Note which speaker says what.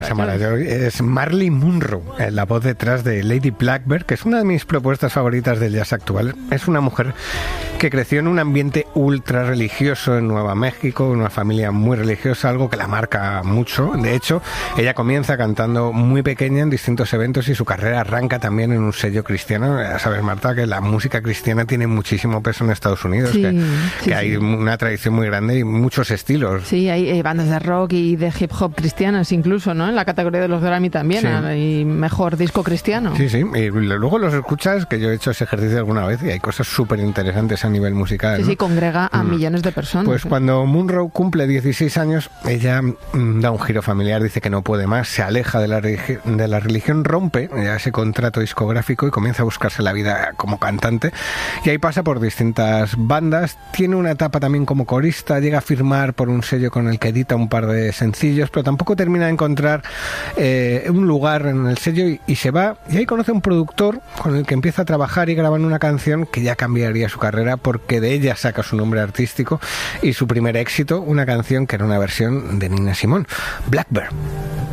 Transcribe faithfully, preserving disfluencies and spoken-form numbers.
Speaker 1: Es Marley Munro, la voz detrás de Lady Blackbird, que es una de mis propuestas favoritas del jazz actual. Es una mujer que creció en un ambiente ultra religioso en Nueva México, una familia muy religiosa, algo que la marca mucho. De hecho, ella comienza cantando muy pequeña en distintos eventos y su carrera arranca también en un sello cristiano. Ya sabes, Marta, que la música cristiana tiene muchísimo peso en Estados Unidos,
Speaker 2: sí,
Speaker 1: que,
Speaker 2: sí,
Speaker 1: que hay
Speaker 2: sí.
Speaker 1: una tradición muy grande y muchos estilos.
Speaker 2: Sí, hay eh, bandas de rock y de hip hop cristianas incluso, ¿no? En la categoría de los Grammy también, sí. Y mejor disco cristiano.
Speaker 1: Sí, sí, y luego los escuchas, que yo he hecho ese ejercicio alguna vez y hay cosas súper interesantes a nivel musical.
Speaker 2: Sí,
Speaker 1: ¿no?
Speaker 2: sí, congrega a
Speaker 1: mm.
Speaker 2: millones de personas.
Speaker 1: Pues
Speaker 2: ¿eh?
Speaker 1: cuando Munro cumple dieciséis años, ella mm, da un giro familiar, dice que no puede más, se aleja de la, religi- de la religión, rompe ya ese contrato discográfico y comienza a buscarse la vida como cantante. Y ahí pasa por distintas bandas, tiene una etapa también como corista, llega a firmar por un sello con el que edita un par de sencillos, pero tampoco termina de encontrar eh, un lugar en el sello y, y se va, y ahí conoce a un productor con el que empieza a trabajar y graban una canción que ya cambiaría su carrera, porque de ella saca su nombre artístico y su primer éxito, una canción que era una versión de Nina Simone, Blackbird.